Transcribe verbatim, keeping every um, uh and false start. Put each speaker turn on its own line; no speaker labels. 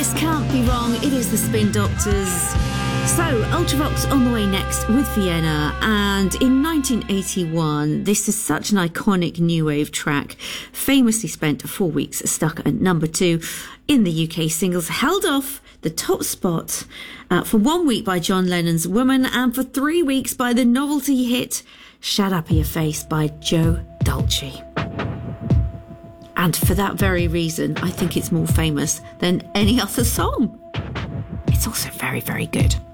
this can't be wrong. It is the Spin Doctors. So, Ultravox on the way next with Vienna. And in nineteen eighty-one, this is such an iconic new wave track. Famously spent four weeks stuck at number two in the U K singles. Held off the top spot uh, for one week by John Lennon's Woman, and for three weeks by the novelty hit Shut Up Your Face by Joe Dolce. And for that very reason, I think it's more famous than any other song. It's also very, very good.